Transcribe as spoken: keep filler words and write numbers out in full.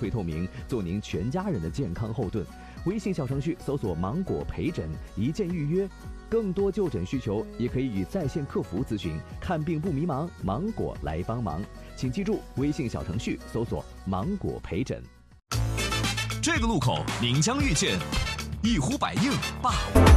费透明，做您全家人的健康后盾。微信小程序搜索芒果陪诊，一键预约。更多就诊需求也可以与在线客服咨询。看病不迷茫，芒果来帮忙。请记住，微信小程序搜索芒果陪诊。 这个路口您将遇见一呼百应霸王。